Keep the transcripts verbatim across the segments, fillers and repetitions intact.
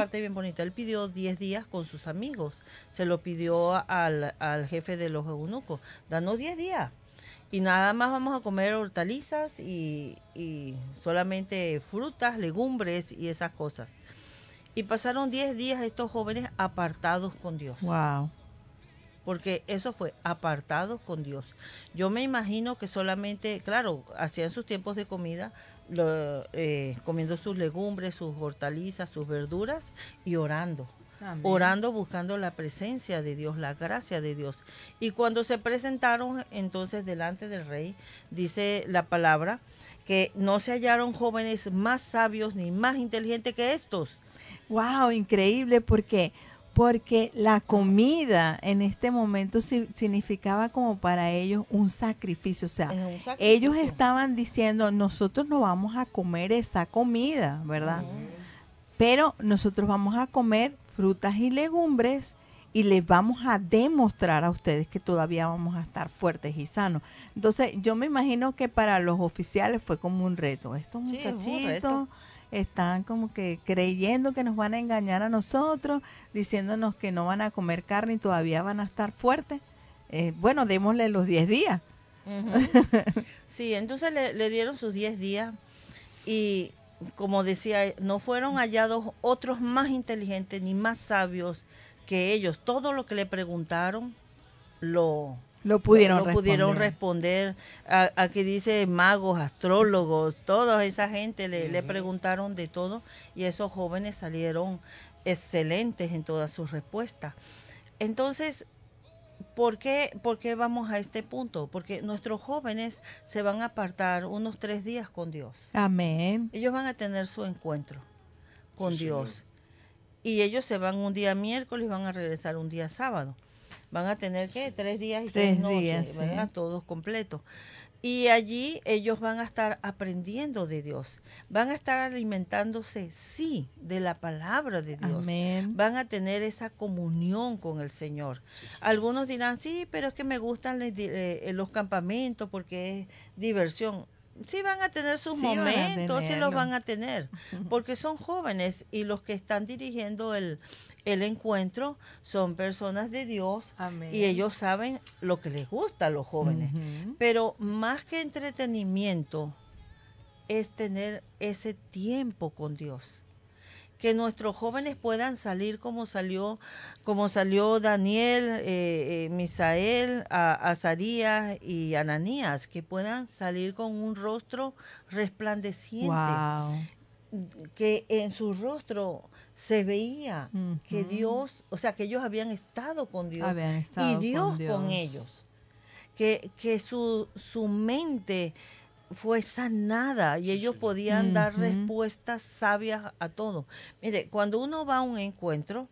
parte bien bonita. Él pidió diez días con sus amigos. Se lo pidió al, al jefe de los eunucos. Danos diez días. Y nada más vamos a comer hortalizas y, y solamente frutas, legumbres y esas cosas. Y pasaron diez días estos jóvenes apartados con Dios. Wow. Porque eso fue apartados con Dios. Yo me imagino que solamente, claro, hacían sus tiempos de comida, lo, eh, comiendo sus legumbres, sus hortalizas, sus verduras y orando. Amén. Orando, buscando la presencia de Dios, la gracia de Dios. Y cuando se presentaron entonces delante del rey, dice la palabra, que no se hallaron jóvenes más sabios ni más inteligentes que estos. Wow, increíble, porque porque la comida en este momento si- significaba como para ellos un sacrificio, o sea, Es un sacrificio. ellos estaban diciendo, nosotros no vamos a comer esa comida, ¿verdad? Ujú. Pero nosotros vamos a comer frutas y legumbres y les vamos a demostrar a ustedes que todavía vamos a estar fuertes y sanos. Entonces, yo me imagino que para los oficiales fue como un reto. Estos Sí, es un muchachitos reto. están como que creyendo que nos van a engañar a nosotros, diciéndonos que no van a comer carne y todavía van a estar fuertes. Eh, bueno, démosle los diez días. Ujú. Sí, entonces le, le dieron sus diez días y como decía, no fueron hallados otros más inteligentes ni más sabios que ellos. Todo lo que le preguntaron lo, Lo lo, pudieron lo pudieron responder. responder. A- Aquí dice magos, astrólogos, toda esa gente le, le preguntaron de todo y esos jóvenes salieron excelentes en todas sus respuestas. Entonces, ¿Por qué, ¿Por qué vamos a este punto? Porque nuestros jóvenes se van a apartar unos tres días con Dios. Amén. Ellos van a tener su encuentro con Sí, Dios. señor. Y ellos se van un día miércoles y van a regresar un día sábado. Van a tener, ¿qué? Tres días y tres, Tres días, noches, sí. ¿verdad? Todos completos. Y allí ellos van a estar aprendiendo de Dios. Van a estar alimentándose, sí, de la palabra de Dios. Amén. Van a tener esa comunión con el Señor. Sí, señor. Algunos dirán, sí, pero es que me gustan les di- eh, los campamentos porque es diversión. Sí van a tener sus Sí van a momentos, sí los tenerlo. van a tener, porque son jóvenes y los que están dirigiendo el, el encuentro son personas de Dios Amén. y ellos saben lo que les gusta a los jóvenes. Ujú. Pero más que entretenimiento es tener ese tiempo con Dios. Que nuestros jóvenes puedan salir como salió, como salió Daniel, eh, eh, Misael, a- Azarías y Ananías, que puedan salir con un rostro resplandeciente, Wow. que en su rostro se veía que Ujú. Dios, o sea, que ellos habían estado con Dios Habían y estado Dios con con Dios. ellos, que, que su, su mente fue sanada y Sí, ellos señor. podían dar Ujú. respuestas sabias a todo. Mire, cuando uno va a un encuentro,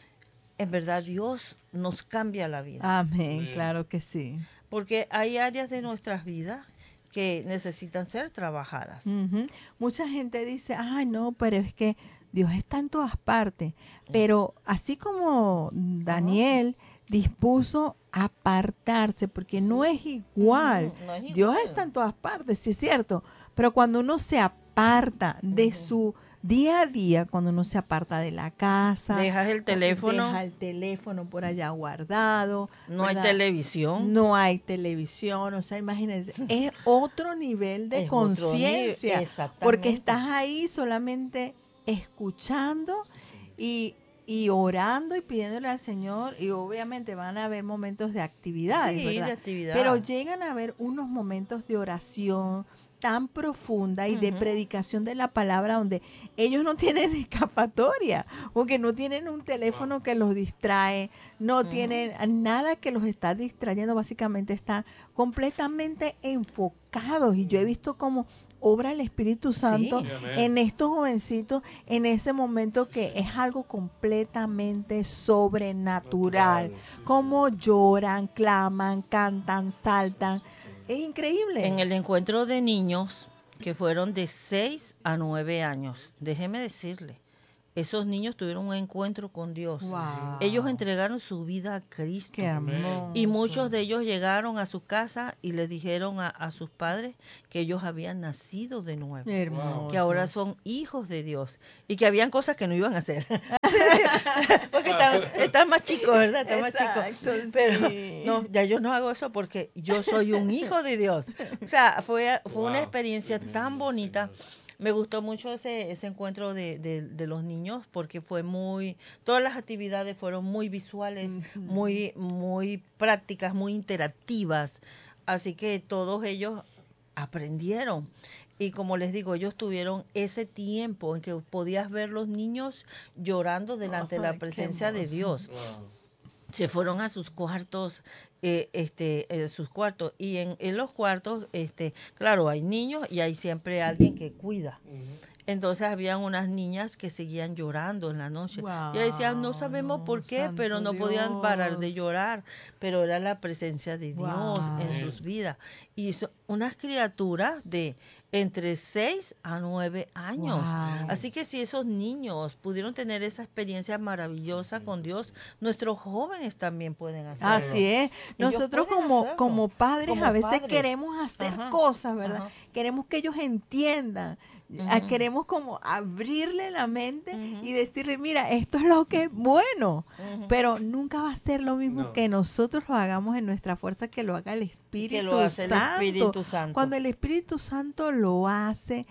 en verdad Dios nos cambia la vida, Amén, Amén. claro que sí. porque hay áreas de nuestras vidas que necesitan ser trabajadas. Ujú. Mucha gente dice, ay, no, pero es que Dios está en todas partes. Pero así como Daniel dispuso apartarse, porque no es igual. Ujú, no es Dios igual. está en todas partes, sí es cierto. Pero cuando uno se aparta de Ujú. su día a día, cuando uno se aparta de la casa, Dejas el cu- teléfono, deja el teléfono por allá guardado, no hay ¿verdad? televisión. No hay televisión, o sea, imagínense, es otro nivel de Es otro nivel, conciencia, exactamente. porque estás ahí solamente escuchando Sí, señor. y, y orando y pidiéndole al Señor, y obviamente van a haber momentos de actividades, Sí, ¿verdad? de actividad. Pero llegan a haber unos momentos de oración tan profunda y de Ujú. predicación de la palabra donde ellos no tienen escapatoria, porque no tienen un teléfono que los distrae, no Ujú. tienen nada que los está distrayendo, básicamente están completamente enfocados y yo he visto cómo obra el Espíritu Santo Sí. Sí, amén. en estos jovencitos en ese momento que es algo completamente sobrenatural, Natural, sí, cómo señor. lloran, claman, cantan, saltan, Sí, señor. es increíble. En el encuentro de niños que fueron de seis a nueve años, déjeme decirle, esos niños tuvieron un encuentro con Dios. Wow. Ellos entregaron su vida a Cristo. Qué hermoso. Y muchos de ellos llegaron a su casa y les dijeron a, a sus padres que ellos habían nacido de nuevo. Hermoso. Que ahora son hijos de Dios. Y que habían cosas que no iban a hacer. Porque están, están más chicos, ¿verdad? Están más Exacto, chicos. Pero sí. no, ya yo no hago eso porque yo soy un hijo de Dios. O sea, fue, fue Wow. una experiencia Tremendo, tan bonita. Señor. Me gustó mucho ese, ese encuentro de, de, de los niños porque fue muy, todas las actividades fueron muy visuales, Ujú. muy, muy prácticas, muy interactivas. Así que todos ellos aprendieron. Y como les digo, ellos tuvieron ese tiempo en que podías ver los niños llorando delante de Ay, la qué presencia de hermoso. Dios. Wow. Se fueron a sus cuartos, eh, este, eh, sus cuartos. Y en, en los cuartos, este, claro, hay niños y hay siempre alguien que cuida. Ujú. Entonces habían unas niñas que seguían llorando en la noche. Wow, Y decían, no sabemos no, por qué, santo pero no podían parar de Dios. llorar. Pero era la presencia de Dios Wow. en sus vidas. Y son unas criaturas de entre seis a nueve años. Wow. Así que si esos niños pudieron tener esa experiencia maravillosa con Dios, nuestros jóvenes también pueden hacerlo. Así es. Nosotros pueden como, hacerlo. como padres Como a veces padres. queremos hacer Ajá, cosas, ¿verdad? ajá. Queremos que ellos entiendan. Ah, Ujú. queremos como abrirle la mente Ujú. y decirle, mira, esto es lo que es bueno. Ujú. Pero nunca va a ser lo mismo No. que nosotros lo hagamos en nuestra fuerza, que lo haga el Espíritu que lo hace el Santo. Espíritu Santo. Cuando el Espíritu Santo lo hace,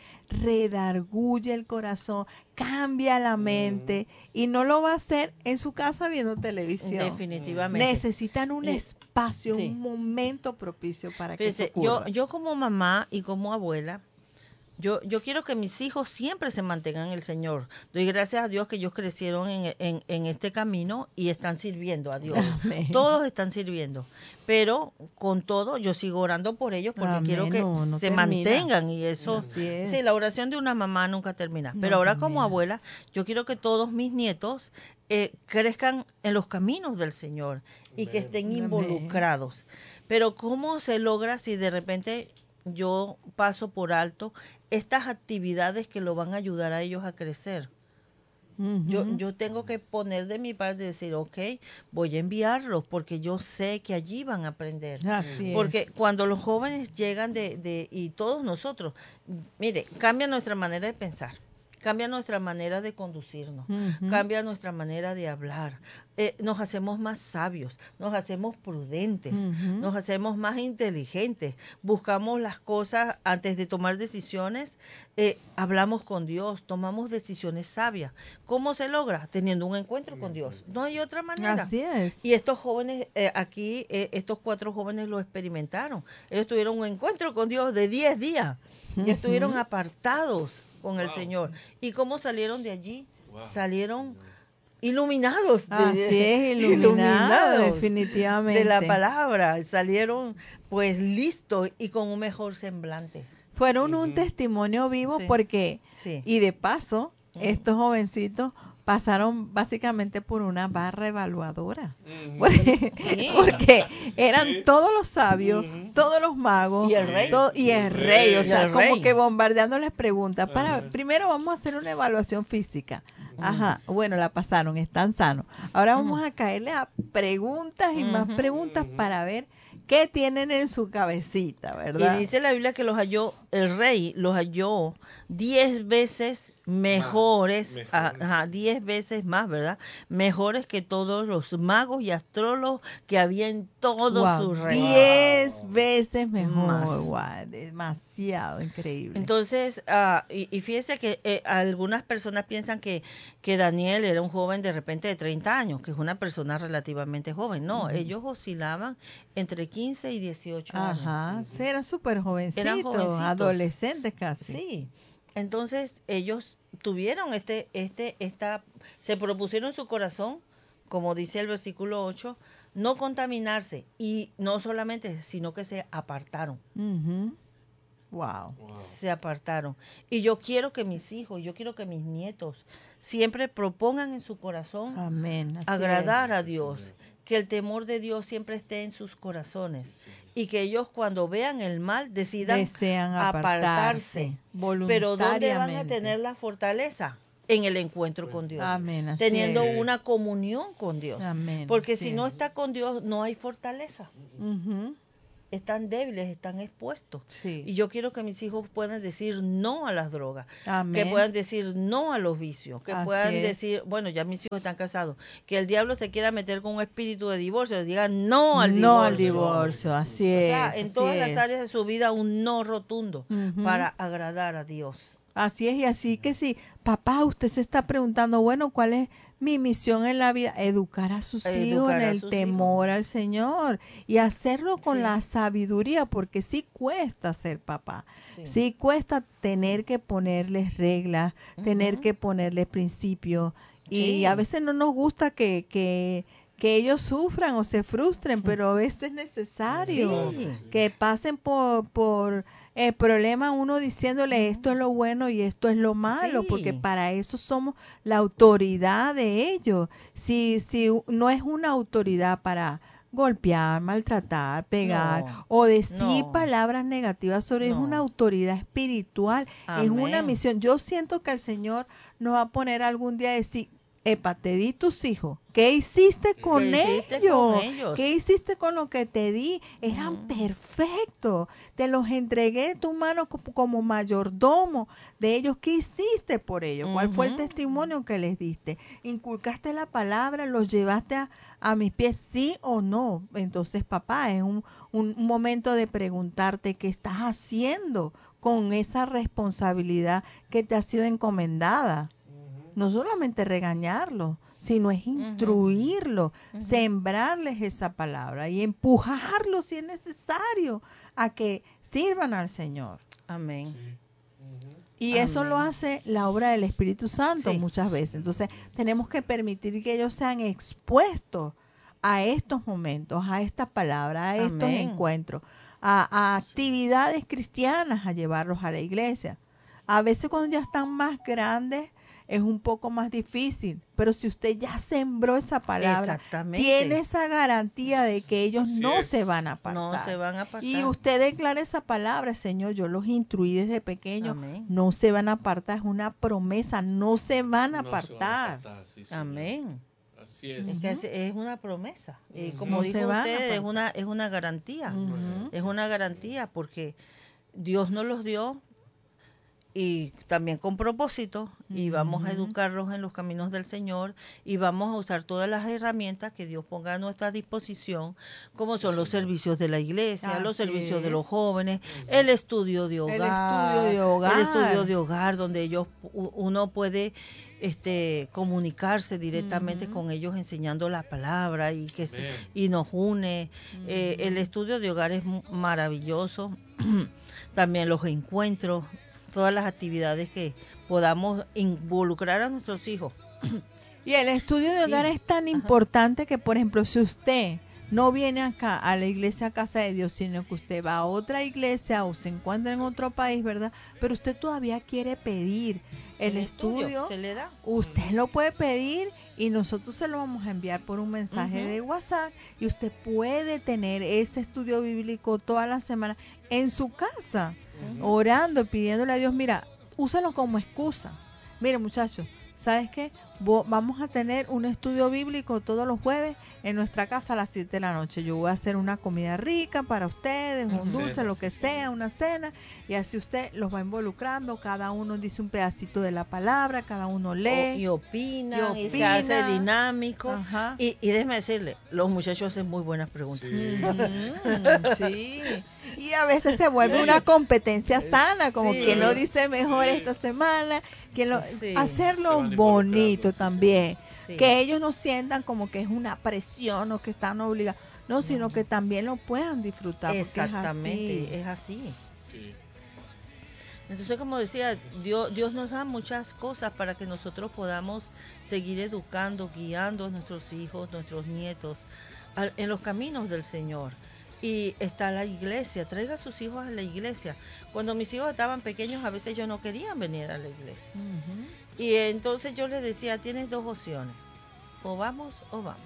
redarguye el corazón, cambia la mente y no lo va a hacer en su casa viendo televisión. Definitivamente. Necesitan un Y- espacio, sí. un momento propicio para que Fíjese, eso yo, ocurra. yo como mamá y como abuela, yo, yo quiero que mis hijos siempre se mantengan en el Señor. Doy gracias a Dios que ellos crecieron en, en, en este camino y están sirviendo a Dios. Amén. Todos están sirviendo. Pero con todo, yo sigo orando por ellos porque Amén. quiero que No, no se termina. mantengan y eso... Así es. Sí, la oración de una mamá nunca termina. No Pero ahora como termina. abuela, yo quiero que todos mis nietos eh, crezcan en los caminos del Señor y que Amén. estén Amén. involucrados. Pero ¿cómo se logra si de repente yo paso por alto estas actividades que lo van a ayudar a ellos a crecer? Yo, Ujú. yo tengo que poner de mi parte y decir, ok, voy a enviarlos porque yo sé que allí van a aprender. Así Porque es. cuando los jóvenes llegan de, de, y todos nosotros, mire, cambia nuestra manera de pensar, cambia nuestra manera de conducirnos, Ujú. cambia nuestra manera de hablar, eh, nos hacemos más sabios, nos hacemos prudentes, Ujú. nos hacemos más inteligentes, buscamos las cosas antes de tomar decisiones, eh, hablamos con Dios, tomamos decisiones sabias. ¿Cómo se logra? Teniendo un encuentro con Dios. No hay otra manera. Así es. Y estos jóvenes, eh, aquí, eh, estos cuatro jóvenes lo experimentaron. Ellos tuvieron un encuentro con Dios de diez días y estuvieron apartados con el Wow. Señor. ¿Y cómo salieron de allí? Wow, Salieron Señor. iluminados. de- Así es, iluminado, definitivamente. de la palabra. Salieron pues listos y con un mejor semblante. Fueron un Ujú. testimonio vivo Sí. porque, Sí. y de paso, Ujú. estos jovencitos pasaron básicamente por una barra evaluadora. Ujú. Porque, Sí. porque eran Sí. todos los sabios, Ujú. todos los magos Y el rey. todo- y el rey, o Y sea, el como rey. que bombardeándoles preguntas. Para, Ajá. primero vamos a hacer una evaluación física. Ajá, bueno, la pasaron, están sanos. Ahora vamos a caerle a preguntas y más Ujú. preguntas Ujú. para ver qué tienen en su cabecita, ¿verdad? Y dice la Biblia que los halló, el rey los halló diez veces mejores, Más, a- mejores. ajá, diez veces más, ¿verdad? Mejores que todos los magos y astrólogos que había en todo Guau, su reino. diez veces mejor, Más. guau, demasiado increíble. Entonces, ah, y, y fíjese que eh, algunas personas piensan que, que Daniel era un joven de repente de treinta años, que es una persona relativamente joven. No, ellos oscilaban entre quince y dieciocho años. Ajá, sí, eran súper jovencitos, jovencitos. adolescentes casi. Sí. Entonces, ellos tuvieron este, este, esta, se propusieron en su corazón, como dice el versículo ocho, no contaminarse. Y no solamente, sino que se apartaron. Ujú. Wow. Wow. Se apartaron. Y yo quiero que mis hijos, yo quiero que mis nietos siempre propongan en su corazón Amén. así agradar es. a Dios, que el temor de Dios siempre esté en sus corazones y que ellos cuando vean el mal decidan Desean apartarse. apartarse Pero ¿dónde van a voluntariamente. tener la fortaleza? en el encuentro con Dios. Amén, así teniendo es. una comunión con Dios. Amén, Porque así si no es. está con Dios, no hay fortaleza. Ujú. Están débiles, están expuestos. Sí. Y yo quiero que mis hijos puedan decir no a las drogas, Amén. que puedan decir no a los vicios, que Así puedan es. decir, bueno, ya mis hijos están casados, que el diablo se quiera meter con un espíritu de divorcio, digan no al No divorcio. al divorcio, así O es. sea, en así todas es. las áreas de su vida un no rotundo Ujú. para agradar a Dios. Así es, y así que si, papá, usted se está preguntando, bueno, ¿cuál es mi misión en la vida? Educar a sus Educar hijos en a el sus temor al Señor y hacerlo con Sí. la sabiduría, porque sí cuesta ser papá, Sí. sí cuesta tener que ponerles reglas, tener Ujú. que ponerles principios, y Sí. a veces no nos gusta que, que, que ellos sufran o se frustren, pero a veces es necesario Sí. que pasen por, por el problema, uno diciéndole esto es lo bueno y esto es lo malo, Sí. porque para eso somos la autoridad de ellos. Si, si u- no es una autoridad para golpear, maltratar, pegar No, o decir no. palabras negativas sobre, es una No. autoridad espiritual, es una Amén. misión. Yo siento que el Señor nos va a poner algún día a decir, epa, te di tus hijos, ¿qué hiciste con ¿Qué hiciste ellos? con ellos? ¿Qué hiciste con lo que te di? Eran Ujú. perfectos. Te los entregué en tu mano como, como mayordomo de ellos. ¿Qué hiciste por ellos? ¿Cuál fue el Ujú. testimonio que les diste? ¿Inculcaste la palabra? ¿Los llevaste a, a mis pies? ¿Sí o no? Entonces, papá, es un, un, un momento de preguntarte qué estás haciendo con esa responsabilidad que te ha sido encomendada. No solamente regañarlo, sino es instruirlo, Ujú. sembrarles esa palabra y empujarlos si es necesario a que sirvan al Señor. Amén. Y eso lo Amén. hace la obra del Espíritu Santo Sí. muchas veces. Entonces tenemos que permitir que ellos sean expuestos a estos momentos, a estas palabras, a estos Amén. encuentros, a, a actividades cristianas, a llevarlos a la iglesia. A veces cuando ya están más grandes es un poco más difícil, pero si usted ya sembró esa palabra, Exactamente. tiene esa garantía de que ellos Así no es. se van a apartar. No se van a apartar. Y usted declara esa palabra, Señor, yo los instruí desde pequeños, Amén. no se van a apartar, es una promesa, no se van a No se van a apartar. apartar, sí, señor. Amén. Así es. Es que es, es una promesa. Y Ujú. como No dijo se van a usted, es apartar. una, es una garantía. Ujú. Es una garantía porque Dios nos los dio y también con propósito, y vamos a Ujú. educarlos en los caminos del Señor y vamos a usar todas las herramientas que Dios ponga a nuestra disposición, como son los Señor. servicios de la iglesia, los Así servicios de los es. jóvenes, el estudio de hogar, El estudio de hogar. el estudio de hogar donde ellos u- uno puede este comunicarse directamente Ujú. con ellos enseñando la palabra y que se- Amén. y nos une. Eh, el estudio de hogar es m- maravilloso. También los encuentros, todas las actividades que podamos involucrar a nuestros hijos. Y el estudio de hogar Sí. es tan importante que, por ejemplo, si usted no viene acá a la iglesia Casa de Dios, sino que usted va a otra iglesia o se encuentra en otro país, ¿verdad? Pero usted todavía quiere pedir el, estudio, se le da. usted lo puede pedir y nosotros se lo vamos a enviar por un mensaje Ujú. de WhatsApp y usted puede tener ese estudio bíblico toda la semana en su casa, orando, pidiéndole a Dios, mira, úsalo como excusa. Mire, muchachos, ¿sabes qué? Vo- Vamos a tener un estudio bíblico todos los jueves en nuestra casa a las siete de la noche. Yo voy a hacer una comida rica para ustedes, un Una dulce, cena, lo sí, que sea, señor. una cena, y así usted los va involucrando, cada uno dice un pedacito de la palabra, cada uno O- lee. y opinan, y, y se hace opina. dinámico. Ajá. Y, y déjeme decirle, los muchachos hacen muy buenas preguntas. Sí. Ujú, sí. Y a veces se vuelve una competencia sana, como Sí. quien lo dice mejor Sí. esta semana, quien lo, Sí. Se hacerlo van bonito involucrando, sí, también, Sí. que ellos no sientan como que es una presión o que están obligados, no, sino que también lo puedan disfrutar. porque Exactamente, es así. es así. Sí. Entonces, como decía, Dios, Dios nos da muchas cosas para que nosotros podamos seguir educando, guiando a nuestros hijos, nuestros nietos, al- en los caminos del Señor. Y está la iglesia, traiga a sus hijos a la iglesia. Cuando mis hijos estaban pequeños, a veces ellos no querían venir a la iglesia. Ujú. Y entonces yo les decía, tienes dos opciones, o vamos o vamos.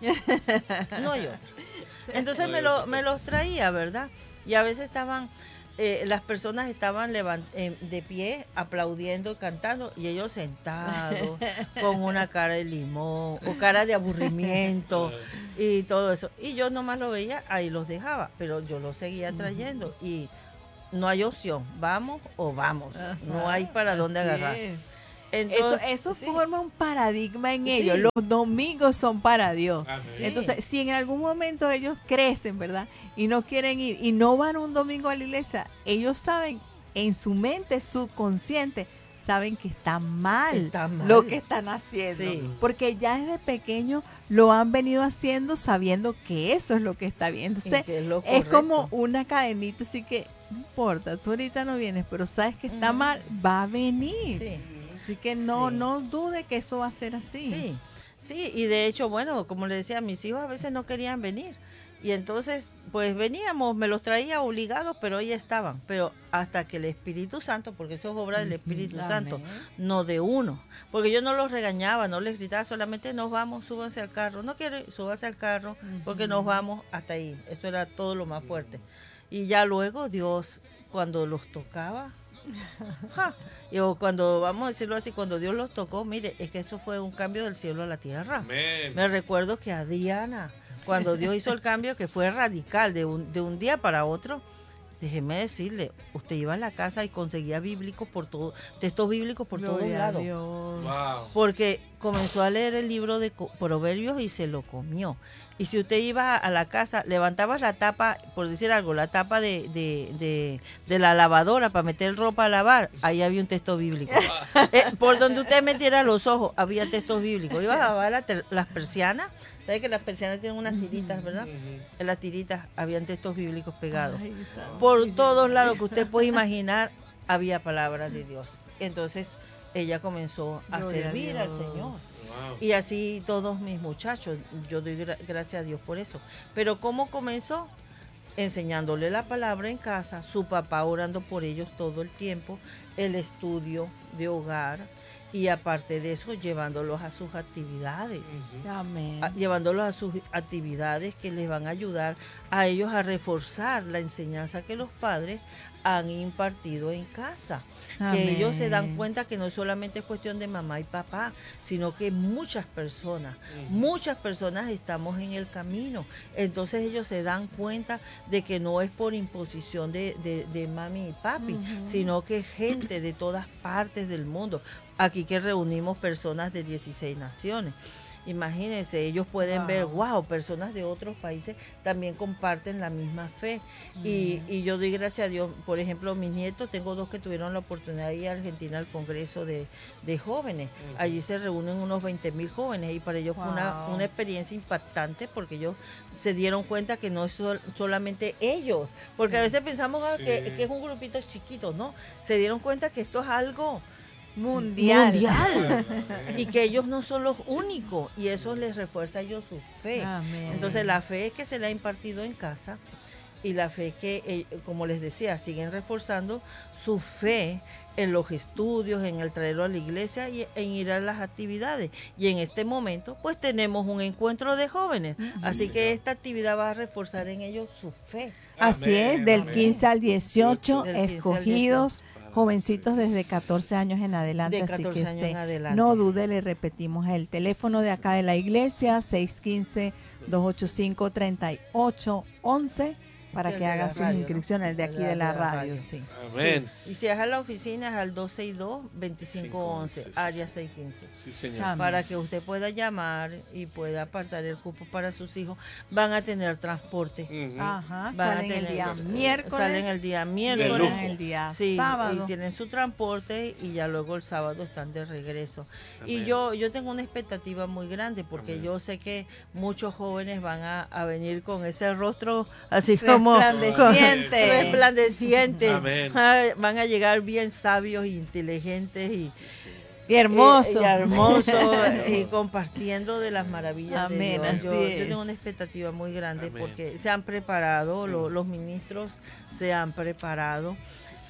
No hay otra. Entonces No me, hay lo, otra me forma. los traía, ¿verdad? Y a veces estaban eh, las personas estaban levant eh, de pie, aplaudiendo, cantando, y ellos sentados, con una cara de limón, o cara de aburrimiento, y todo eso. Y yo nomás lo veía, ahí los dejaba, pero yo los seguía trayendo, y no hay opción, vamos o vamos, Ajá, no hay para dónde agarrar. es. Entonces, eso eso sí, forma un paradigma en Sí. ellos. Los domingos son para Dios. Amén. Sí. Entonces, si en algún momento ellos crecen, ¿verdad? Y no quieren ir y no van un domingo a la iglesia, ellos saben, en su mente subconsciente, saben que está mal, Está mal. lo que están haciendo. Sí. Porque ya desde pequeño lo han venido haciendo sabiendo que eso es lo que está bien. y Entonces, que es lo es como correcto. una cadenita, así que no importa, tú ahorita no vienes, pero sabes que está Ujú. mal, va a venir. Sí. Así que no, Sí. no dude que eso va a ser así. Sí, sí, y de hecho, bueno, como le decía, mis hijos a veces no querían venir. Y entonces, pues veníamos, me los traía obligados, pero ahí estaban. Pero hasta que el Espíritu Santo, porque eso es obra del Espíritu Ujú, Santo, amén. no de uno. Porque yo no los regañaba, no les gritaba, solamente nos vamos, súbanse al carro. No quiero ir, súbanse al carro, porque nos vamos hasta ahí. Eso era todo lo más fuerte. Y ya luego Dios, cuando los tocaba, ja, y o cuando, vamos a decirlo así, cuando Dios los tocó, mire, es que eso fue un cambio del cielo a la tierra. Amén. Me recuerdo que a Diana, cuando Dios hizo el cambio, que fue radical, de un, de un día para otro, déjeme decirle, usted iba a la casa y conseguía bíblicos por todo, textos bíblicos por todos Gloria a lados. Dios. Wow. Porque comenzó a leer el libro de co- Proverbios y se lo comió. Y si usted iba a la casa, levantabas la tapa, por decir algo, la tapa de, de, de, de la lavadora para meter ropa a lavar, ahí había un texto bíblico. Eh, por donde usted metiera los ojos, había textos bíblicos. Ibas a lavar la ter- las persianas, ¿sabe que las persianas tienen unas tiritas, verdad? En las tiritas habían textos bíblicos pegados. Ay, santo. Por todos lados que usted puede imaginar, había palabras de Dios. Entonces, ella comenzó a Gloria a servir al Dios. Señor. Wow. Y así todos mis muchachos, yo doy gra- gracias a Dios por eso. Pero ¿cómo comenzó? Enseñándole la palabra en casa, su papá orando por ellos todo el tiempo, el estudio de hogar y aparte de eso llevándolos a sus actividades. Ujú. Amén. a- llevándolos a sus actividades que les van a ayudar a ellos a reforzar la enseñanza que los padres han impartido en casa. Que ellos se dan Amén. cuenta que no solamente es cuestión de mamá y papá, sino que muchas personas, Ujú. muchas personas estamos en el camino. Entonces ellos se dan cuenta de que no es por imposición de, de, de mami y papi, Ujú. sino que gente de todas partes del mundo. Aquí que reunimos personas de dieciséis naciones. Imagínense, ellos pueden Wow. ver, wow, personas de otros países también comparten la misma fe. Y, y yo doy gracias a Dios, por ejemplo, mis nietos, tengo dos que tuvieron la oportunidad de ir a Argentina al Congreso de, de jóvenes. Ujú. Allí se reúnen unos veinte mil jóvenes y para ellos fue una, Wow. una experiencia impactante porque ellos se dieron cuenta que no es sol- solamente ellos, porque a veces pensamos ah, Sí. que, que es un grupito chiquito, ¿no? Se dieron cuenta que esto es algo Mundial. mundial Amén. y que ellos no son los únicos y eso les refuerza a ellos su fe. Amén. Entonces la fe que se le ha impartido en casa y la fe que, eh, como les decía, siguen reforzando su fe en los estudios, en el traerlo a la iglesia y en ir a las actividades. Y en este momento, pues tenemos un encuentro de jóvenes. Así señor. que esta actividad va a reforzar en ellos su fe. Así Amén, es, del amén. quince al dieciocho, Del quince al escogidos, dieciocho. jovencitos desde catorce años en adelante. De así que catorce años usted en adelante. no dude, le repetimos el teléfono de acá de la iglesia, seis uno cinco, dos ocho cinco, tres ocho uno uno, para El que de haga la sus radio, ¿no? inscripciones, el de El aquí de de la la radio, radio. sí. Amén. Sí. Y si es a la oficina es al dos seis dos, dos cinco uno uno, Sí, sí, área sí. seiscientos quince. Sí, señor. Amén. Para que usted pueda llamar y pueda apartar el cupo para sus hijos. Van a tener transporte. Ujú. Ajá, Van a salen el tener- día eh, miércoles, Salen el día De miércoles. lujo. llegan el día Sí, sábado. y tienen su transporte y ya luego el sábado están de regreso. Y Amén. yo yo tengo una expectativa muy grande porque Amén. yo sé que muchos jóvenes van a, a venir con ese rostro así como Resplandeciente. resplandeciente. Amén. Ah, van a llegar bien sabios e inteligentes y Sí, sí. Y hermoso. y, y hermoso Señor. y compartiendo de las maravillas Amén, de Dios. así Yo, yo es. tengo una expectativa muy grande Amén. porque se han preparado, lo- Mm. los ministros se han preparado Sí,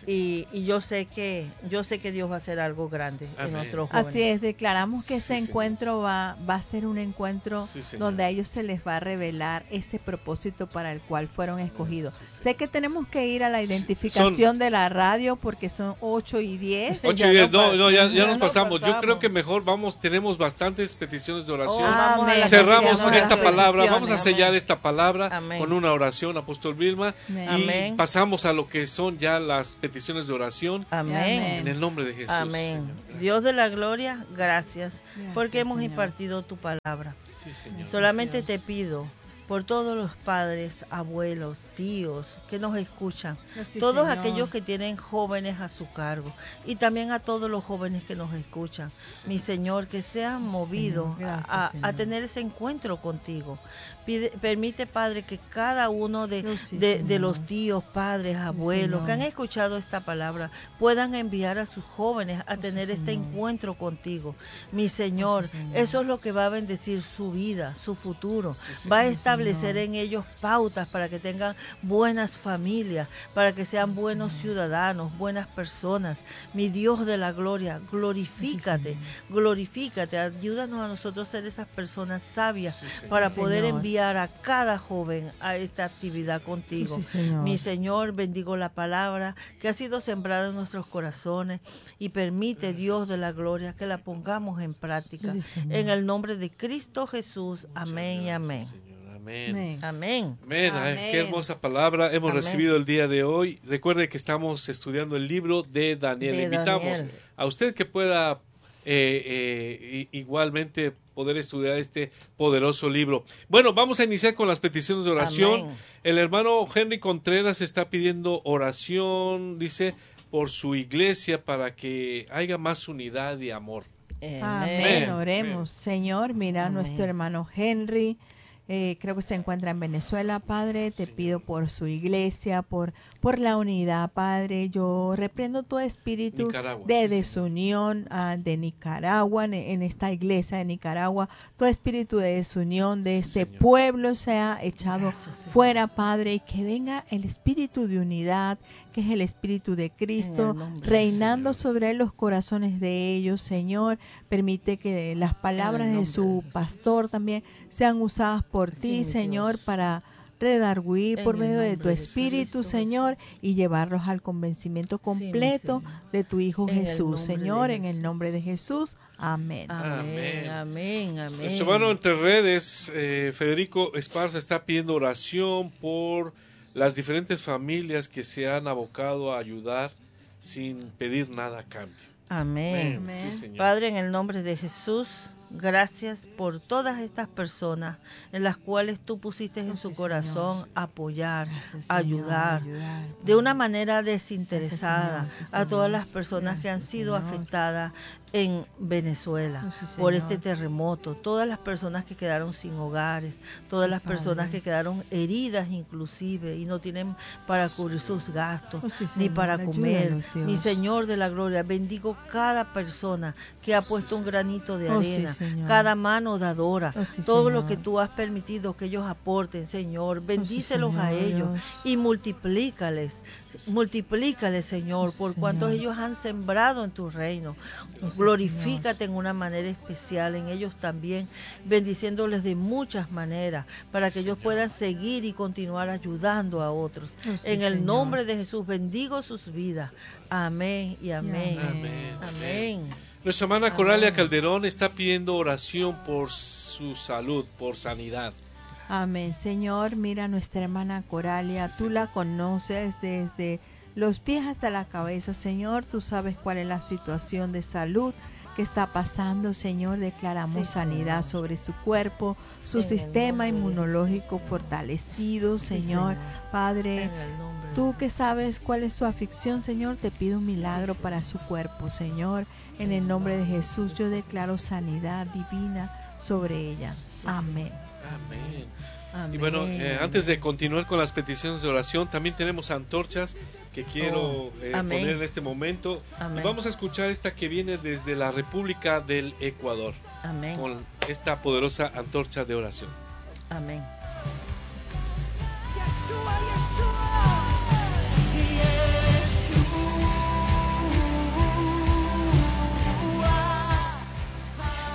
y, y yo sé que yo sé que Dios va a hacer algo grande Amén. en nuestros jóvenes. Así es, declaramos que Sí, ese encuentro va, va a ser un encuentro Sí, donde a ellos se les va a revelar ese propósito para el cual fueron escogidos. Sí, sé que tenemos que ir a la identificación son, de la radio porque son ocho y diez. ocho y diez, no, no, ya, ya nos pasamos. pasamos. Yo creo que mejor vamos, tenemos bastantes peticiones de oración. Oh, Cerramos esta palabra, vamos a sellar amén. esta palabra amén. con una oración, Apóstol Vilma, y amén. pasamos a lo que son ya las peticiones de oración. Amén. En el nombre de Jesús. Amén. Señor, Dios de la gloria, gracias, gracias porque hemos Señor. impartido tu palabra. Sí, Señor. Solamente Dios. te pido por todos los padres, abuelos, tíos que nos escuchan, sí, todos Señor. aquellos que tienen jóvenes a su cargo y también a todos los jóvenes que nos escuchan, sí, mi Señor, que sean movidos Señor, gracias, a, Señor. a tener ese encuentro contigo. Pide, permite, Padre, que cada uno de, oh, sí, de, de los tíos, padres, abuelos sí, que han escuchado esta palabra puedan enviar a sus jóvenes a oh, tener sí, este Señor. encuentro contigo. Mi Señor, oh, sí, Señor, eso es lo que va a bendecir su vida, su futuro. Sí, va a Señor. establecer en ellos pautas para que tengan buenas familias, para que sean buenos ciudadanos, buenas personas. Mi Dios de la gloria, glorifícate, glorifícate, ayúdanos a nosotros a ser esas personas sabias Sí, para Sí, poder Señor. enviar a cada joven a esta actividad contigo. Sí, Señor. Mi Señor, bendigo la palabra que ha sido sembrada en nuestros corazones y permite, Dios de la gloria, que la pongamos en práctica. Sí, Señor. En el nombre de Cristo Jesús. Amén y amén. Señor. Amén. Amén. Amén. Amén. Amén. Ay, qué hermosa palabra hemos Amén. recibido el día de hoy. Recuerde que estamos estudiando el libro de Daniel. De Invitamos Daniel. a usted que pueda eh, eh, igualmente poder estudiar este poderoso libro. Bueno, vamos a iniciar con las peticiones de oración. Amén. El hermano Henry Contreras está pidiendo oración, dice, por su iglesia para que haya más unidad y amor. Amén. Amén. Oremos. Señor, mira a Amén. nuestro hermano Henry. Eh, creo que se encuentra en Venezuela, Padre. Te pido por su iglesia, por, por la unidad, Padre. Yo reprendo todo espíritu Nicaragua, de sí, desunión uh, de Nicaragua, en, en esta iglesia de Nicaragua. Todo espíritu de desunión de este Señor. pueblo sea echado Gracias, Señor. fuera, Padre. Y que venga el espíritu de unidad, que es el espíritu de Cristo, En el nombre de reinando Señor. sobre los corazones de ellos, Señor. Permite que las palabras de nombre su de pastor también sean usadas por Sí, ti, mi Señor, Dios. para redarguir En por el medio de tu nombre de Espíritu, Cristo Señor, y llevarlos al convencimiento mi completo Señor. de tu Hijo En el Jesús, nombre de Señor, en el Jesús. nombre de Jesús. Amén. Amén, Amén. amén, amén. Nuestro hermano entre redes, eh, Federico Esparza, está pidiendo oración por las diferentes familias que se han abocado a ayudar sin pedir nada a cambio. Amén. Amén. Sí, Señor. Padre, en el nombre de Jesús, gracias por todas estas personas en las cuales tú pusiste en Oh, su sí, corazón Señor. apoyar, Gracias, Señor, ayudar, ayudar, de una Padre. manera desinteresada Gracias, Señor, sí, a todas Señor. las personas que han Gracias, sido Señor. afectadas en Venezuela Oh, sí, por Señor. este terremoto, todas las personas que quedaron sin hogares, todas Sí, las personas Padre. que quedaron heridas inclusive y no tienen para cubrir sus gastos Oh, sí, ni Señor, para comer. ayúdanos, Dios. Mi Señor de la gloria, bendigo cada persona que ha puesto un granito de Oh, sí, arena, Señor. cada mano dadora, Oh, sí, todo Señor. lo que tú has permitido que ellos aporten, Señor, bendícelos a Señor, ellos Dios. y multiplícales, multiplícales, Señor, Oh, sí, por cuantos Señor. ellos han sembrado en tu reino. Oh, sí, Glorifícate en una manera especial en ellos también, bendiciéndoles de muchas maneras, para que ellos puedan seguir y continuar ayudando a otros. Oh, sí, En el Señor. nombre de Jesús, bendigo sus vidas. Amén y amén. Amén. Amén. Nuestra hermana Coralia Calderón está pidiendo oración por su salud, por sanidad. Amén, Señor. Mira a nuestra hermana Coralia, Sí, tú sí. la conoces desde los pies hasta la cabeza, Señor. Tú sabes cuál es la situación de salud que está pasando, Señor. Declaramos Sí, sanidad Señor. sobre su cuerpo, su En el sistema nombre de inmunológico fortalecido, Sí, Señor. Padre, En el nombre de tú que sabes cuál es su aflicción, Señor, te pido un milagro Sí, para su cuerpo, Señor. En el nombre de Jesús yo declaro sanidad divina sobre ella. Amén. Amén. Amén. Y bueno, eh, antes de continuar con las peticiones de oración, también tenemos antorchas que quiero Oh, eh, amén. poner en este momento. Amén. Y vamos a escuchar esta que viene desde la República del Ecuador, Amén. con esta poderosa antorcha de oración. Amén. Yeshua, Yeshua, Yeshua.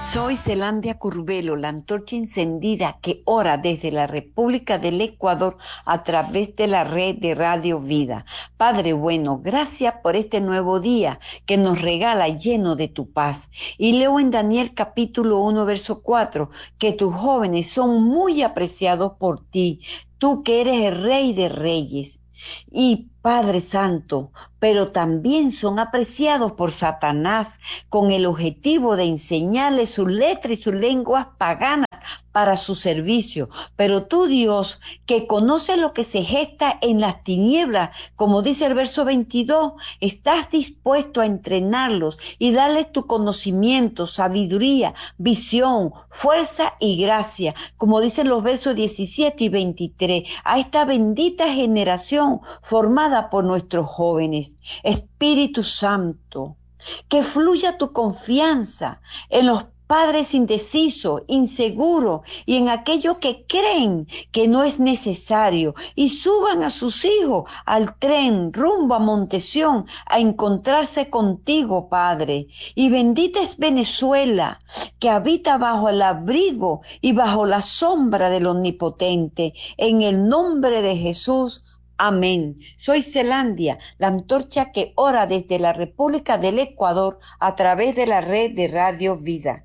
Soy Zelandia Curbelo, la antorcha encendida que ora desde la República del Ecuador a través de la red de Radio Vida. Padre bueno, gracias por este nuevo día que nos regala lleno de tu paz. Y leo en Daniel capítulo uno, verso cuatro, que tus jóvenes son muy apreciados por ti, tú que eres el Rey de Reyes. Y Padre Santo, pero también son apreciados por Satanás con el objetivo de enseñarles su letra y sus lenguas paganas para su servicio. Pero tú, Dios, que conoces lo que se gesta en las tinieblas, como dice el verso veintidós, estás dispuesto a entrenarlos y darles tu conocimiento, sabiduría, visión, fuerza y gracia, como dicen los versos diecisiete y veintitrés, a esta bendita generación formada por nuestros jóvenes. Espíritu Santo, que fluya tu confianza en los padres indecisos, inseguros y en aquellos que creen que no es necesario y suban a sus hijos al tren rumbo a Montesión a encontrarse contigo, Padre. Y bendita es Venezuela, que habita bajo el abrigo y bajo la sombra del Omnipotente. En el nombre de Jesús. Amén. Soy Zelandia, la antorcha que ora desde la República del Ecuador a través de la red de Radio Vida.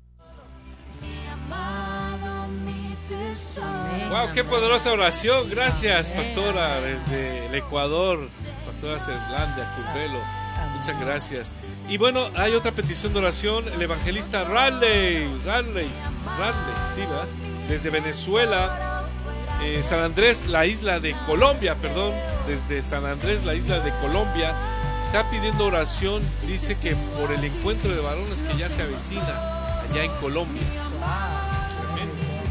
Wow, qué poderosa oración. Gracias, pastora, desde el Ecuador, pastora Zelandia Curbelo. Muchas gracias. Y bueno, hay otra petición de oración, el evangelista Raleigh, Raleigh, Raleigh, sí, ¿verdad? Desde Venezuela. Eh, San Andrés, la isla de Colombia, perdón, desde San Andrés, la isla de Colombia, está pidiendo oración, dice que por el encuentro de varones que ya se avecina allá en Colombia. Amén.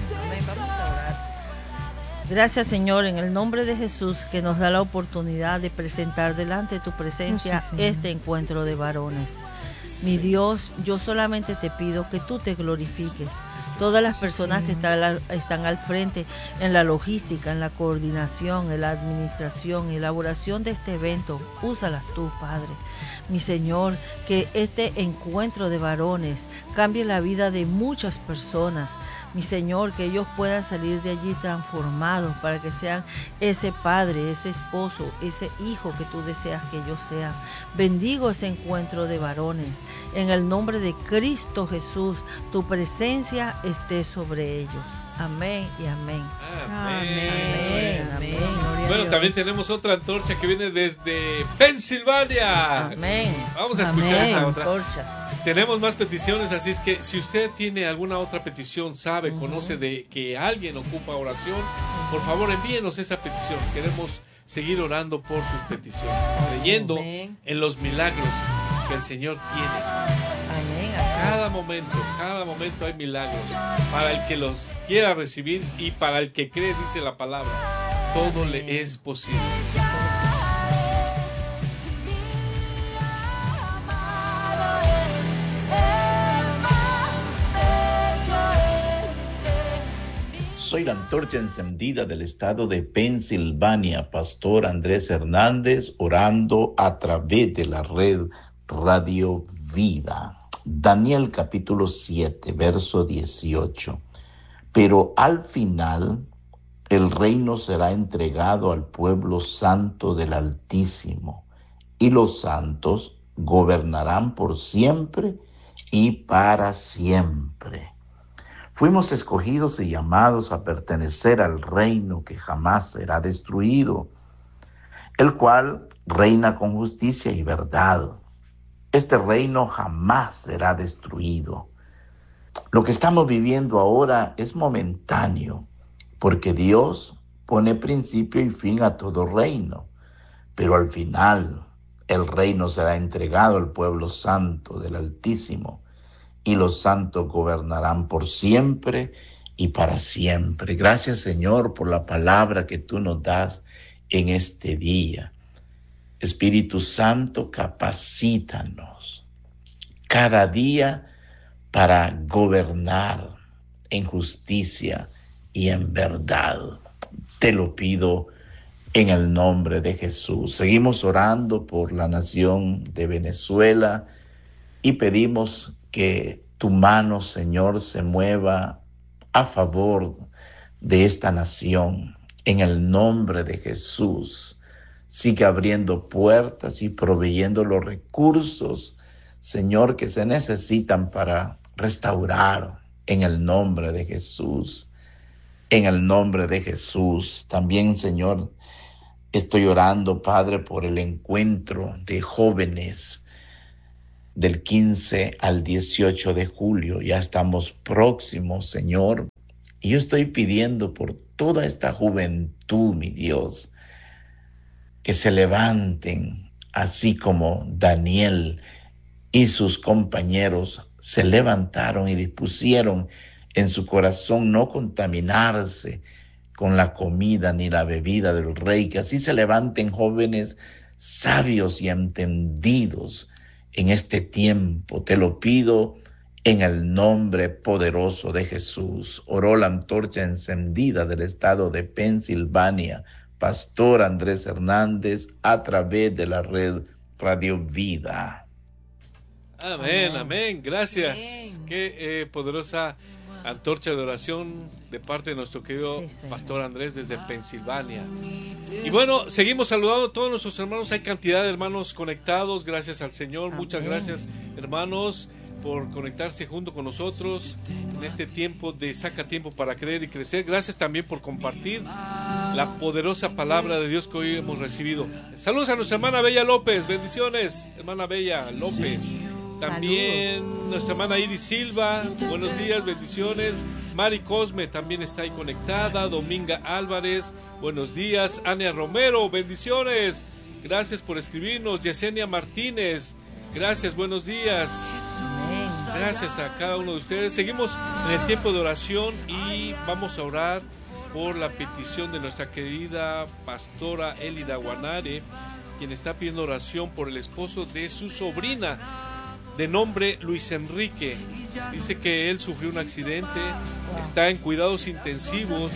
Gracias, Señor, en el nombre de Jesús, que nos da la oportunidad de presentar delante de tu presencia Sí, sí, este encuentro de varones. Mi Dios, yo solamente te pido que tú te glorifiques. Todas las personas que están al, están al frente en la logística, en la coordinación, en la administración y elaboración de este evento, úsalas tú, Padre. Mi Señor, que este encuentro de varones cambie la vida de muchas personas. Mi Señor, que ellos puedan salir de allí transformados para que sean ese padre, ese esposo, ese hijo que tú deseas que ellos sean. Bendigo ese encuentro de varones. En el nombre de Cristo Jesús, tu presencia esté sobre ellos. Amén y amén. Amén. Amén. Amén. Bueno, también tenemos otra antorcha que viene desde Pensilvania. Amén. Vamos a escuchar Amén. esta otra. Antorchas. Tenemos más peticiones, así es que si usted tiene alguna otra petición, sabe, uh-huh. conoce de que alguien ocupa oración, por favor envíenos esa petición. Queremos seguir orando por sus peticiones, creyendo Amén. En los milagros que el Señor tiene. Amén. Cada momento, cada momento hay milagros para el que los quiera recibir y para el que cree, dice la palabra, todo Amén. Le es posible. Soy la antorcha encendida del estado de Pensilvania, Pastor Andrés Hernández, orando a través de la red Radio Vida. Daniel capítulo siete, verso dieciocho. Pero al final el reino será entregado al pueblo santo del Altísimo, y los santos gobernarán por siempre y para siempre. Fuimos escogidos y llamados a pertenecer al reino que jamás será destruido, el cual reina con justicia y verdad. Este reino jamás será destruido. Lo que estamos viviendo ahora es momentáneo, porque Dios pone principio y fin a todo reino, pero al final el reino será entregado al pueblo santo del Altísimo, y los santos gobernarán por siempre y para siempre. Gracias, Señor, por la palabra que tú nos das en este día. Espíritu Santo, capacítanos cada día para gobernar en justicia y en verdad. Te lo pido en el nombre de Jesús. Seguimos orando por la nación de Venezuela y pedimos que tu mano, Señor, se mueva a favor de esta nación. En el nombre de Jesús, sigue abriendo puertas y proveyendo los recursos, Señor, que se necesitan para restaurar. En el nombre de Jesús, en el nombre de Jesús. También, Señor, estoy orando, Padre, por el encuentro de jóvenes del quince al dieciocho de julio. Ya estamos próximos, Señor. Y yo estoy pidiendo por toda esta juventud, mi Dios, que se levanten, así como Daniel y sus compañeros se levantaron y dispusieron en su corazón no contaminarse con la comida ni la bebida del rey, que así se levanten jóvenes sabios y entendidos en este tiempo. Te lo pido en el nombre poderoso de Jesús. Oró la antorcha encendida del estado de Pensilvania, Pastor Andrés Hernández, a través de la red Radio Vida. Amén, amén, gracias. Amén. Qué eh, poderosa antorcha de oración de parte de nuestro querido sí, Pastor Andrés desde Pensilvania. Y bueno, seguimos saludando a todos nuestros hermanos. Hay cantidad de hermanos conectados, gracias al Señor. Amén. Muchas gracias, hermanos, por conectarse junto con nosotros en este tiempo de Saca Tiempo para Creer y Crecer. Gracias también por compartir la poderosa palabra de Dios que hoy hemos recibido. Saludos a nuestra hermana Bella López, bendiciones, hermana Bella López. También saludos. Nuestra hermana Iris Silva, buenos días, bendiciones. Mari Cosme también está ahí conectada. Dominga Álvarez, buenos días. Ania Romero, bendiciones. Gracias por escribirnos. Yesenia Martínez, gracias, buenos días. Gracias a cada uno de ustedes. Seguimos en el tiempo de oración y vamos a orar por la petición de nuestra querida pastora Elida Guanare, quien está pidiendo oración por el esposo de su sobrina, de nombre Luis Enrique. Dice que él sufrió un accidente, está en cuidados intensivos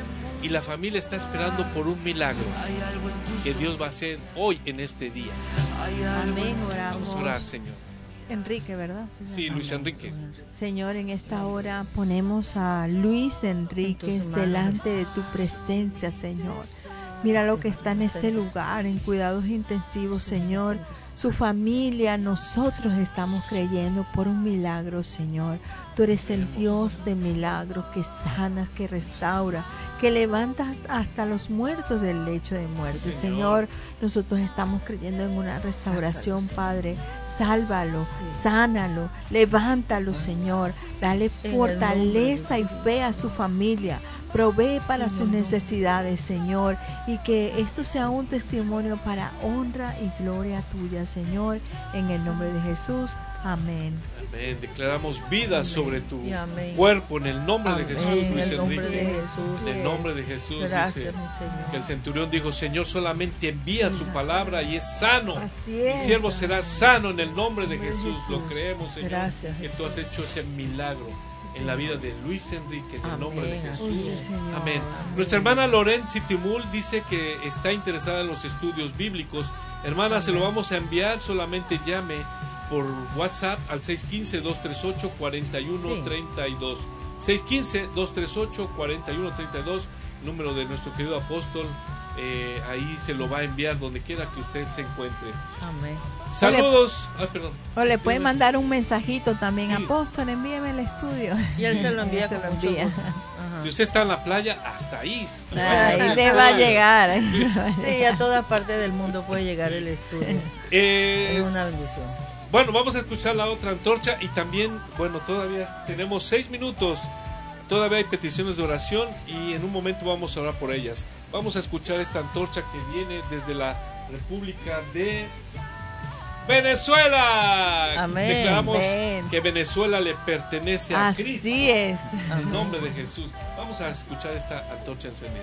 y la familia está esperando por un milagro que Dios va a hacer hoy en este día. Amén, oramos. Vamos a orar, Señor. Enrique, ¿verdad? Sí, sí, Luis Enrique. Señor, en esta hora ponemos a Luis Enrique delante de tu presencia, Señor. Mira lo que está en ese lugar, en cuidados intensivos, Señor. Su familia, nosotros estamos creyendo por un milagro, Señor. Tú eres el Dios de milagros, que sanas, que restaura, que levantas hasta los muertos del lecho de muerte. Señor, Señor, nosotros estamos creyendo en una restauración, Padre. Sálvalo, sánalo, levántalo, Señor. Dale fortaleza y fe a su familia. Provee para sus necesidades, Señor, y que esto sea un testimonio para honra y gloria tuya, Señor, en el nombre de Jesús. Amén. Amén. Declaramos vida amén. Sobre tu cuerpo en el nombre amén. De Jesús, Luis Enrique. De Jesús, en el nombre de Jesús. Gracias, dice que el centurión dijo: Señor, solamente envía su palabra y es sano. Así es. Mi siervo será sano en el nombre de Jesús. Jesús. Lo creemos, Señor, gracias, que tú has hecho ese milagro en la vida de Luis Enrique, en el amén. Nombre de Jesús. Sí, amén. Amén. Nuestra hermana Loren Sitimul dice que está interesada en los estudios bíblicos. Hermana, amén. Se lo vamos a enviar, solamente llame por WhatsApp al seis uno cinco, dos tres ocho, cuatro uno tres dos. seis uno cinco, dos tres ocho, cuatro uno tres dos, número de nuestro querido apóstol. Eh, ahí se lo va a enviar donde quiera que usted se encuentre. Amén. Saludos. O le, ah, perdón. O le puede mandar un mensajito también, sí. Apóstol, envíeme el estudio. Y él se lo envía con mucho gusto. Si usted está en la playa, hasta ahí. Ahí le va a llegar. Sí, a toda parte del mundo puede llegar sí. el estudio. Es, es una bendición. Bueno, vamos a escuchar la otra antorcha y también, bueno, todavía tenemos seis minutos. Todavía hay peticiones de oración y en un momento vamos a orar por ellas. Vamos a escuchar esta antorcha que viene desde la República de Venezuela. Amén. Declaramos Amén. Que Venezuela le pertenece a Así Cristo. Así es. En el nombre de Jesús. Vamos a escuchar esta antorcha encendida.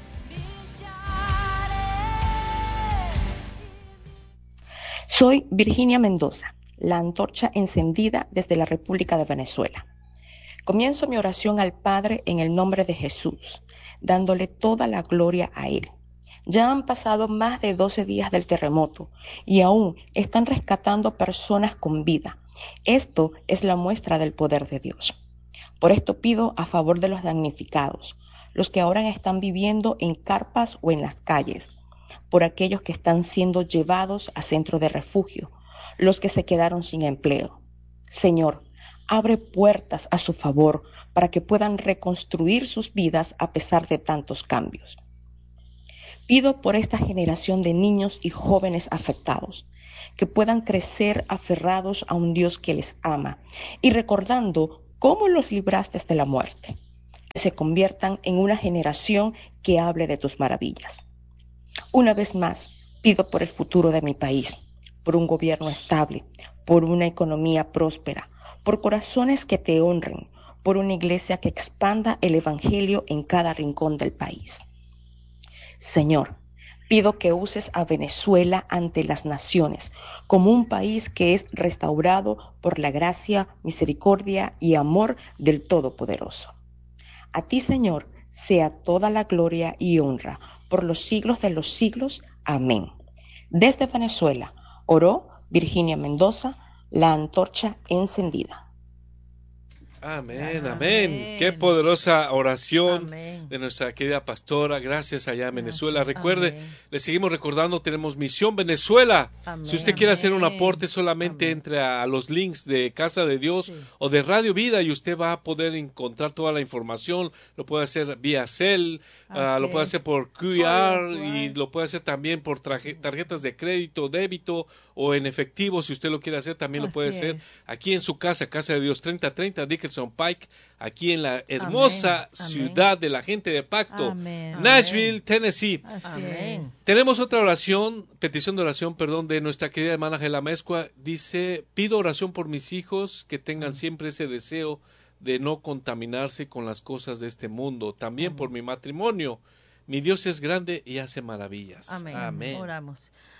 Soy Virginia Mendoza, la antorcha encendida desde la República de Venezuela. Comienzo mi oración al Padre en el nombre de Jesús, dándole toda la gloria a Él. Ya han pasado más de doce días del terremoto y aún están rescatando personas con vida. Esto es la muestra del poder de Dios. Por esto pido a favor de los damnificados, los que ahora están viviendo en carpas o en las calles, por aquellos que están siendo llevados a centros de refugio, los que se quedaron sin empleo. Señor, abre puertas a su favor para que puedan reconstruir sus vidas a pesar de tantos cambios. Pido por esta generación de niños y jóvenes afectados, que puedan crecer aferrados a un Dios que les ama y recordando cómo los libraste de la muerte, que se conviertan en una generación que hable de tus maravillas. Una vez más, pido por el futuro de mi país, por un gobierno estable, por una economía próspera, por corazones que te honren, por una iglesia que expanda el evangelio en cada rincón del país. Señor, pido que uses a Venezuela ante las naciones como un país que es restaurado por la gracia, misericordia y amor del Todopoderoso. A ti, Señor, sea toda la gloria y honra por los siglos de los siglos. Amén. Desde Venezuela, oró Virginia Mendoza, la antorcha encendida. Amén, amén, amén. Qué poderosa oración Amén. de nuestra querida pastora. Gracias allá en Venezuela. Recuerde, amén. Le seguimos recordando, tenemos Misión Venezuela. Amén. Si usted quiere amén. hacer un aporte, solamente amén. entre a los links de Casa de Dios sí. o de Radio Vida y usted va a poder encontrar toda la información. Lo puede hacer vía Cel, uh, lo puede hacer por Q R y lo puede hacer también por tarjetas de crédito, débito o en efectivo. Si usted lo quiere hacer, también Así lo puede es. hacer aquí en su casa, Casa de Dios treinta treinta, Dickerson Pike, aquí en la hermosa Amén. ciudad Amén. de la gente de pacto, Amén. Nashville, Tennessee. Amén. Tenemos otra oración, petición de oración, perdón, de nuestra querida hermana Gela Mezcua. Dice, pido oración por mis hijos que tengan siempre ese deseo de no contaminarse con las cosas de este mundo. También Amén. por mi matrimonio. Mi Dios es grande y hace maravillas. Amén. Amén. Oramos.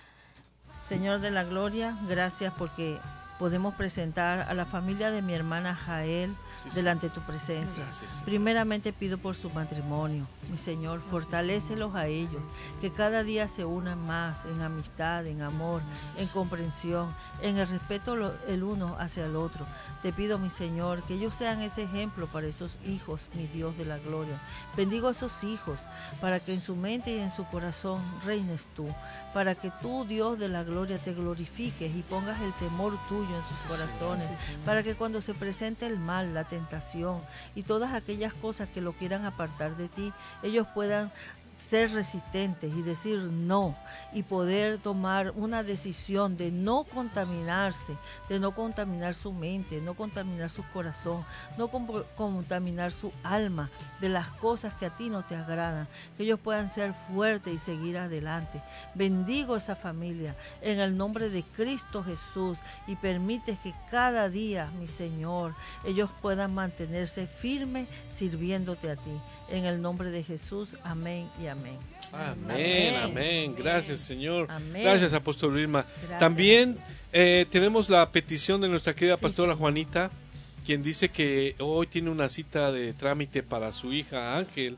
Señor de la gloria, gracias porque podemos presentar a la familia de mi hermana Jael sí, sí. delante de tu presencia. Gracias, Primeramente pido por su matrimonio. Mi Señor, fortalécelos a ellos, que cada día se unan más en amistad, en amor, en comprensión, en el respeto el uno hacia el otro. Te pido, mi Señor, que ellos sean ese ejemplo para esos hijos, mi Dios de la gloria. Bendigo a esos hijos para que en su mente y en su corazón reines tú, para que tú, Dios de la gloria, te glorifiques y pongas el temor tuyo en sus corazones, para que cuando se presente el mal, la tentación y todas aquellas cosas que lo quieran apartar de ti, ellos puedan ser resistentes y decir no y poder tomar una decisión de no contaminarse, de no contaminar su mente, no contaminar su corazón, no contaminar su alma de las cosas que a ti no te agradan, que ellos puedan ser fuertes y seguir adelante. Bendigo esa familia en el nombre de Cristo Jesús y permite que cada día, mi Señor, ellos puedan mantenerse firmes sirviéndote a ti. En el nombre de Jesús, amén y amén. Amén, amén. amén. Gracias, Señor. Amén. Gracias, Apóstol Vilma. Gracias. También eh, tenemos la petición de nuestra querida sí, pastora sí. Juanita, quien dice que hoy tiene una cita de trámite para su hija Ángel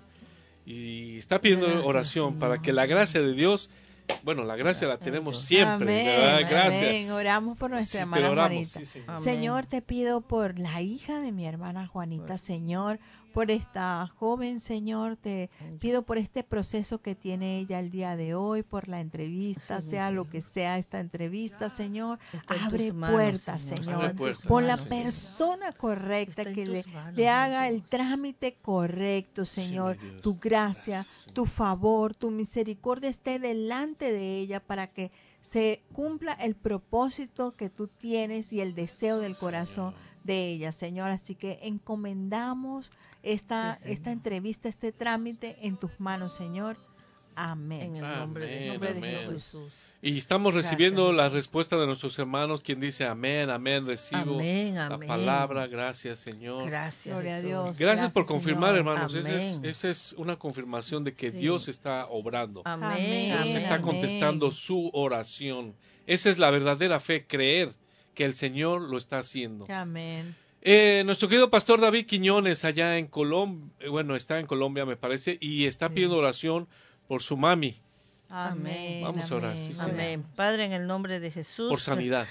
y está pidiendo gracias, oración Señor. para que la gracia de Dios, bueno, la gracia la tenemos siempre, amén, ¿verdad? Gracias. Amén. Oramos por nuestra sí, hermana oramos, Juanita. sí, sí. Señor, te pido por la hija de mi hermana Juanita, Señor, por esta joven, Señor, te pido por este proceso que tiene ella el día de hoy, por la entrevista, sí, sea sí. lo que sea esta entrevista, Señor, abre puertas, Señor, Señor. Abre puertas, por la sí, persona correcta que le, manos, le haga el trámite correcto, Señor, sí, tu gracia, gracias, tu favor, tu misericordia esté delante de ella para que se cumpla el propósito que tú tienes y el deseo del corazón de ella, Señor. Así que encomendamos esta, sí, esta entrevista, este trámite en tus manos, Señor. Amén. En el nombre, amén, de, nombre de Jesús. Y estamos recibiendo gracias. la respuesta de nuestros hermanos, quien dice amén, amén, recibo amén, la amén. palabra, gracias, Señor. Gracias, gloria a Dios. Gracias, gracias por confirmar, Señor. hermanos. Esa es, esa es una confirmación de que sí. Dios está obrando. Amén. Dios amén, está amén. contestando su oración. Esa es la verdadera fe, creer que el Señor lo está haciendo. Amén. Eh, nuestro querido pastor David Quiñones, allá en Colombia, bueno, está en Colombia, me parece, y está sí. pidiendo oración por su mami. Amén. Vamos a orar, sí, Señor. Amén. Padre, en el nombre de Jesús. Por sanidad.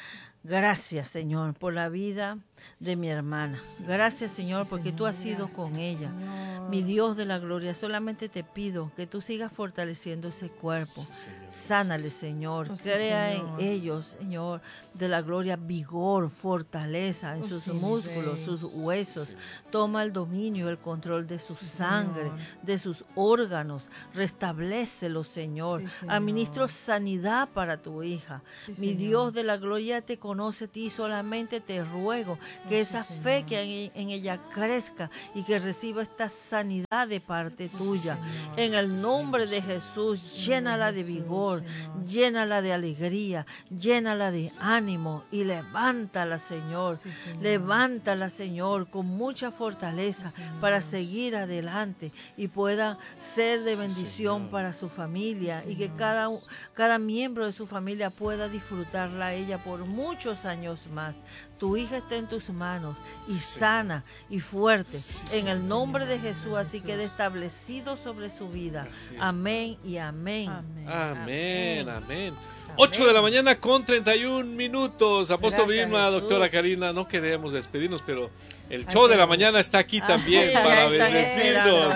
Gracias, Señor, por la vida de mi hermana. Gracias, Señor, porque tú has sido con ella. Mi Dios de la gloria, solamente te pido que tú sigas fortaleciendo ese cuerpo. Sánale, Señor. Crea en ellos, Señor, de la gloria, vigor, fortaleza en sus músculos, sus huesos. Toma el dominio, el control de su sangre, de sus órganos. Restablécelo, Señor. Administro sanidad para tu hija. Mi Dios de la gloria te conoce a ti, solamente te ruego que esa fe que en ella crezca y que reciba esta sanidad de parte tuya. En el nombre de Jesús, llénala de vigor, llénala de alegría, llénala de ánimo y levántala, Señor. Levántala, Señor, con mucha fortaleza para seguir adelante y pueda ser de bendición para su familia y que cada, cada miembro de su familia pueda disfrutarla a ella por muchos años más. Tu hija está en tus manos y sana y fuerte en el nombre de Jesús, así quede establecido sobre su vida. Amén y amén. Amén, amén. amén. ocho de la mañana con treinta y un minutos. Apóstol Vilma, doctora Karina, no queremos despedirnos, pero el show de la mañana está aquí también para bendecirnos.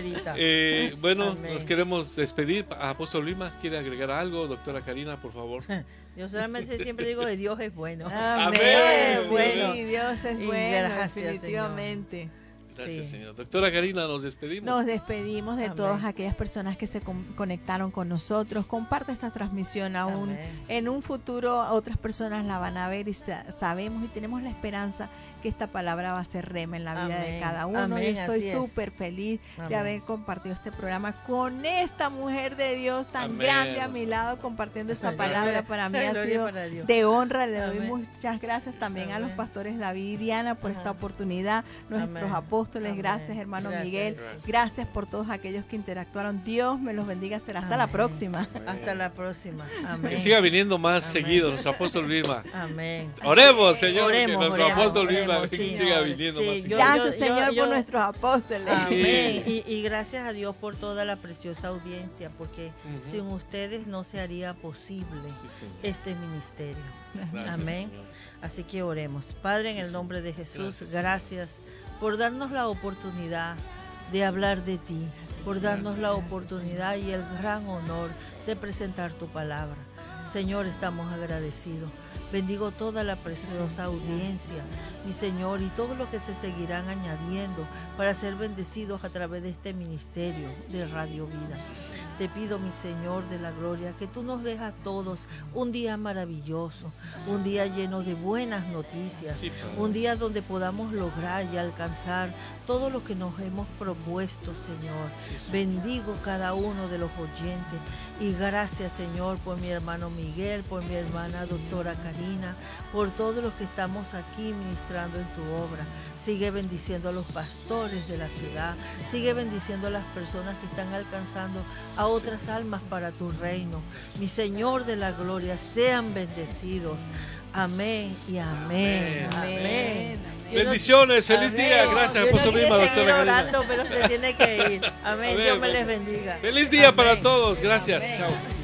Eh, bueno, amén. Nos queremos despedir. Apóstol Vilma, ¿quiere agregar algo? Doctora Karina, por favor. Yo solamente siempre digo que Dios es bueno. Amén. Es bueno. Sí, Dios es bueno, gracias, definitivamente. Señor. Gracias, sí. señor. Doctora Karina, nos despedimos. Nos despedimos de Amén. Todas aquellas personas que se con conectaron con nosotros. Comparte esta transmisión aún. Amén. En un futuro otras personas la van a ver y sa sabemos y tenemos la esperanza que esta palabra va a ser rema en la vida Amén. De cada uno. Amén. Y estoy súper feliz Amén. De haber compartido este programa con esta mujer de Dios tan Amén. Grande a mi lado, compartiendo esta palabra. Para mí ha sido de honra. Le doy Amén. Muchas gracias también Amén. A los pastores David y Diana por Ajá. Esta oportunidad, nuestros Amén. Apóstoles. Amén. Gracias, hermano gracias. Miguel. Gracias. Gracias por todos aquellos que interactuaron. Dios me los bendiga. Será hasta Amén. La próxima. Amén. Hasta la próxima. Amén. Que siga viniendo más Amén. Seguido nuestro apóstol Vilma. Amén. Oremos, Señor, oremos, que nuestro oremos, apóstol Vilma sí, siga viniendo sí, más seguido. Gracias, yo, yo, Señor, yo, por nuestros apóstoles. Amén. Sí. Y, y gracias a Dios por toda la preciosa audiencia, porque uh-huh. sin ustedes no se haría posible sí, este ministerio. Gracias, Amén. Señor. Así que oremos. Padre, en sí, el nombre de Jesús, gracias, gracias por darnos la oportunidad de hablar de ti, por darnos la oportunidad y el gran honor de presentar tu palabra. Señor, estamos agradecidos. Bendigo toda la preciosa audiencia, mi Señor, y todo lo que se seguirán añadiendo para ser bendecidos a través de este ministerio de Radio Vida. Te pido, mi Señor de la gloria, que tú nos dejas a todos un día maravilloso, un día lleno de buenas noticias, un día donde podamos lograr y alcanzar todo lo que nos hemos propuesto, Señor. Bendigo cada uno de los oyentes y gracias, Señor, por mi hermano Miguel, por mi hermana doctora Karina, por todos los que estamos aquí ministrando en tu obra. Sigue bendiciendo a los pastores de la ciudad, sigue bendiciendo a las personas que están alcanzando a otras almas para tu reino. Mi Señor de la gloria, sean bendecidos. Amén y amén. Amén. amén. amén. Bendiciones, feliz amén. Día. Gracias, apóstol Vilma, doctora Karina. Pero se tiene que ir. Amén. amén. Dios me les bendiga. Feliz día amén. Para todos. Gracias. Amén. Chao.